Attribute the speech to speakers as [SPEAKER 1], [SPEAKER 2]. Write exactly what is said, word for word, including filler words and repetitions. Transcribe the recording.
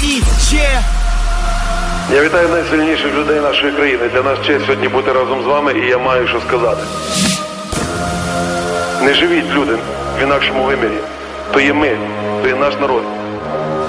[SPEAKER 1] Сі, yeah.
[SPEAKER 2] Я вітаю найсильніших людей нашої країни. Для нас честь сьогодні бути разом з вами, і я маю що сказати. Не живіть, люди, в інакшому вимірі. То є ми, то є наш народ.